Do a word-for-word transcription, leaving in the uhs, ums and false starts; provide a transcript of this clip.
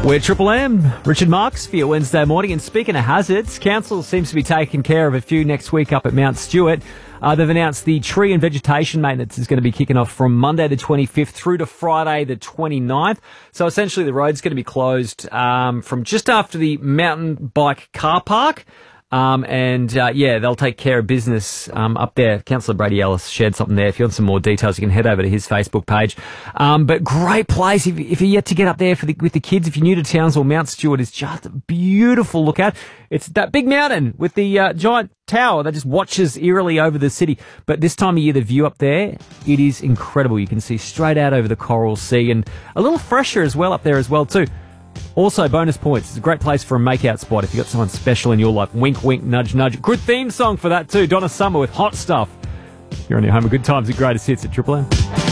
We're Triple M, Richard Marks for your Wednesday morning. And speaking of hazards, council seems to be taking care of a few next week up at Mount Stewart. Uh, they've announced the tree and vegetation maintenance is going to be kicking off from Monday the twenty-fifth through to Friday the twenty-ninth. So essentially the road's going to be closed um, from just after the mountain bike car park. Um, and, uh, yeah, they'll take care of business um, up there. Councillor Brady Ellis shared something there. If you want some more details, you can head over to his Facebook page. Um, but great place if, if you're yet to get up there for the, with the kids. If you're new to Townsville, Mount Stewart is just a beautiful look at. It's that big mountain with the uh, giant tower that just watches eerily over the city. But this time of year, the view up there, it is incredible. You can see straight out over the Coral Sea and a little fresher as well up there as well too. Also, bonus points. It's a great place for a make-out spot if you've got someone special in your life. Wink, wink, nudge, nudge. Good theme song for that too. Donna Summer with Hot Stuff. You're on your home of good times and greatest hits at Triple M.